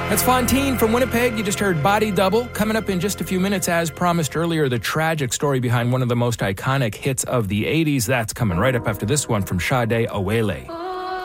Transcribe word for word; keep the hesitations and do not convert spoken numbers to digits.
That's Fontaine from Winnipeg. You just heard Body Double. Coming up in just a few minutes, as promised earlier, the tragic story behind one of the most iconic hits of the eighties. That's coming right up after this one from Sade Awele.